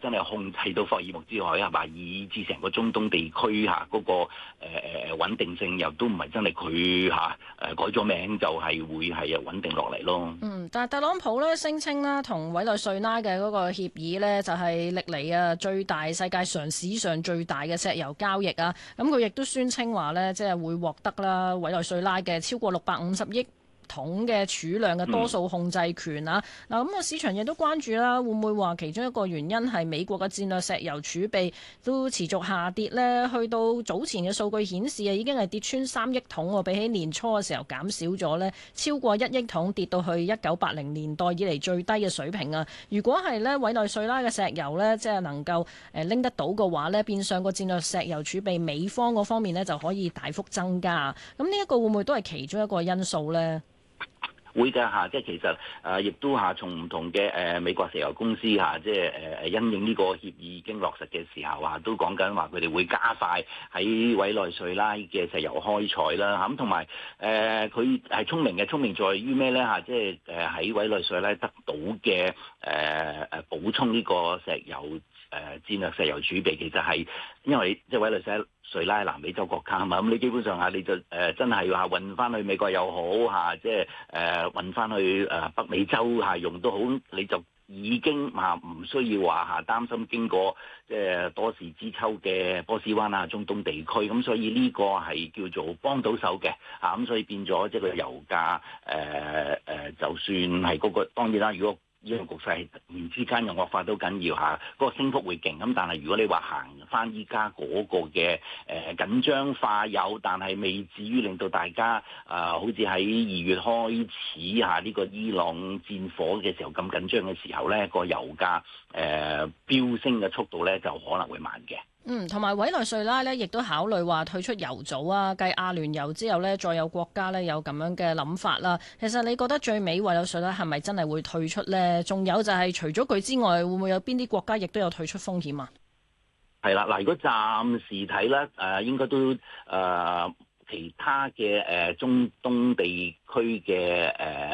真係控制到霍爾木茲海峽，以至成個中東地區嗰個穩定性又都唔係真係佢改咗名就係會係穩定落嚟咯。 但係特朗普咧聲稱啦，同委內瑞拉嘅嗰個協議呢，就係歷嚟最大世界上史上最大嘅石油交易啊！咁佢亦都宣稱話呢，即係會獲得啦委內瑞拉嘅超過650億桶嘅儲量嘅多數控制權啊！嗱，咁市場亦都關注啦，會唔會話其中一個原因係美國嘅戰略石油儲備都持續下跌呢？去到早前嘅數據顯示啊，已經係跌穿3億桶喎，比起年初嘅時候減少咗呢超過1億桶，跌到去1980年代以嚟最低嘅水平啊！如果係呢委內瑞拉嘅石油呢，即係能夠拎得到嘅話呢，變相個戰略石油儲備美方嗰方面呢，就可以大幅增加。咁呢一個會唔會都係其中一個因素呢？ 會㗎嚇，即係其實亦都從唔同嘅美國石油公司即係因應呢個協議已經落實嘅時候都講緊話佢哋會加快喺委內瑞拉嘅石油開採啦，咁同埋佢係聰明嘅，聰明在於咩咧嚇？即係喺委內瑞拉得到嘅補充呢個石油戰略石油儲備，其實係因為即係委內瑞拉南美洲國家啊嘛，咁你基本上你就真係話運翻去美國又好即係運翻去北美洲用都好，你就已經唔需要話擔心經過即係多事之秋嘅波斯灣中東地區，咁所以呢個係叫做幫到手嘅咁所以變咗即係個油價就算係嗰個當然啦，如果呢個局勢突然之間又惡化都緊要嗰個升幅會勁，咁但係如果你話行翻依家嗰個嘅緊張化但係未至於令到大家好似喺2月開始呢個伊朗戰火嘅時候咁緊張嘅時候咧，個油價飆升嘅速度咧就可能會慢嘅。 同埋委內瑞拉呢，亦都考慮話退出油組啊，繼阿聯酋之後呢，再有國家呢有咁樣嘅諗法啦。其實你覺得最尾委內瑞拉係咪真係會退出呢？仲有就係除咗佢之外，會唔會有邊啲國家亦都有退出風險啊？係啦， 嗱，如果暫時睇咧，應該都其他嘅中東地區嘅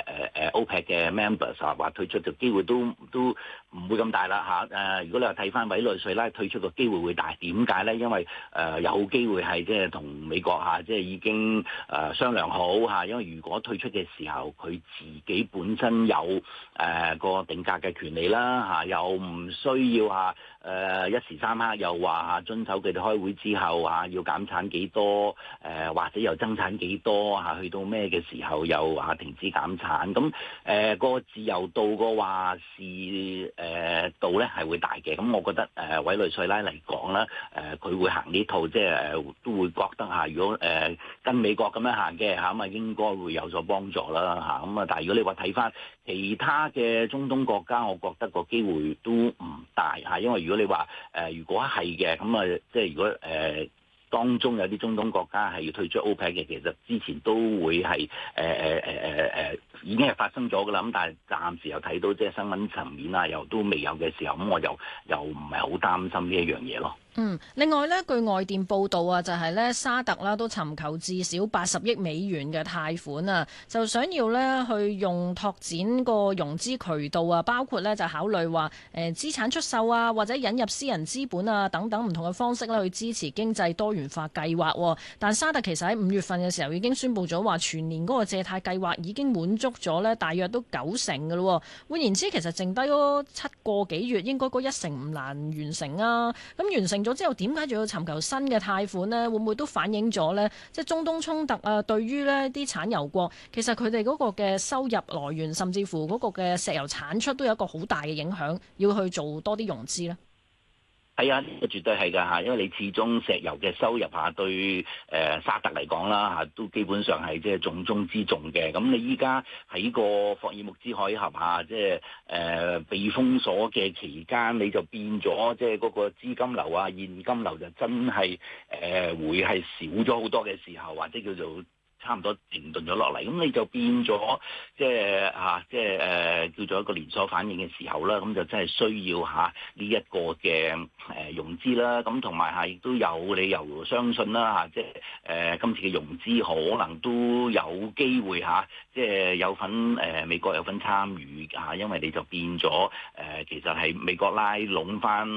OPEC 嘅 members 話退出嘅機會都唔會咁大啦如果你話睇翻委內瑞拉退出嘅機會會大，點解咧？因為有機會係即係同美國即係已經商量好因為如果退出嘅時候，佢自己本身有個定價嘅權利啦又唔需要一時三刻又話遵守佢哋開會之後要減產幾多或者又增產幾多去到咩嘅時候又停止減產，咁個自由度個話事度咧係會大嘅。咁我覺得委內瑞拉嚟講咧佢會行呢套，即係都會覺得如果跟美國咁樣行嘅咁應該會有所幫助啦咁但係如果你話睇翻其他嘅中東國家，我覺得個機會都唔大因為如果你話如果係嘅咁即係如果當中有啲中東國家係要退出 OPEC 嘅，其實之前都會係已經係發生咗㗎啦。咁但係暫時又睇到即係新聞層面又都未有嘅時候，咁我又唔係好擔心呢一樣嘢咯。 另外呢，據外電報道就係呢沙特啦都尋求至少80億美元嘅貸款啊，就想要呢去用拓展個融資渠道包括呢就考慮話資產出售或者引入私人資本等等唔同嘅方式去支持經濟多元化計劃。但沙特其實喺5月份嘅時候已經宣布咗話，全年嗰個借貸計劃已經滿足咗呢大約都90%嘅咯。換言之，其實剩低嗰7個幾月，應該嗰1成唔難完成啊。咁完成咗之後，點解仲要尋求新嘅貸款呢？會唔會都反映咗呢？即係中東衝突對於呢啲產油國，其實佢哋嗰個嘅收入來源，甚至乎嗰個嘅石油產出都有一個好大嘅影響，要去做多啲融資呢？ 係啊，呢個絕對係㗎因為你始終石油嘅收入對沙特嚟講啦都基本上係即係重中之重嘅。咁你依家喺個霍爾木茲海峽即係被封鎖嘅期間，你就變咗即係嗰個資金流現金流就真係會係少咗好多嘅時候，或者叫做差唔多停頓咗落嚟，咁你就變咗即係叫做一個連鎖反應嘅時候啦，咁就真係需要呢一個嘅融資啦，咁同埋亦都有理由相信啦即係今次嘅融資可能都有機會即係有份美國有份參與因為你就變咗其實係美國拉攏翻